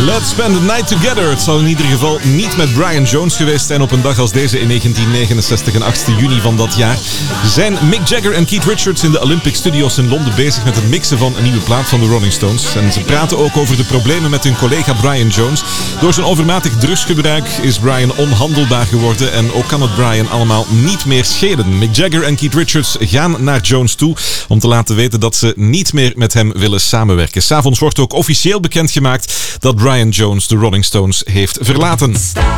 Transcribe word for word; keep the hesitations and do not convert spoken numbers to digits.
Let's spend the night together. Het zal in ieder geval niet met Brian Jones geweest zijn op een dag als deze in negentien negenenzestig en achtste juni van dat jaar. Zijn Mick Jagger en Keith Richards in de Olympic Studios in Londen bezig met het mixen van een nieuwe plaat van de Rolling Stones. En ze praten ook over de problemen met hun collega Brian Jones. Door zijn overmatig drugsgebruik is Brian onhandelbaar geworden en ook kan het Brian allemaal niet meer schelen. Mick Jagger en Keith Richards gaan naar Jones toe om te laten weten dat ze niet meer met hem willen samenwerken. 'S'avonds wordt ook officieel bekendgemaakt dat Brian Jones de Rolling Stones heeft verlaten.